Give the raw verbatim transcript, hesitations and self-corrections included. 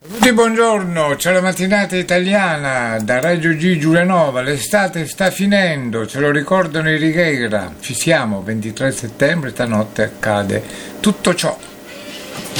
Tutti buongiorno, c'è la mattinata italiana da Radio G Giulianova, l'estate sta finendo, ce lo ricordano i Righeira, ci siamo, ventitré settembre, stanotte accade tutto ciò.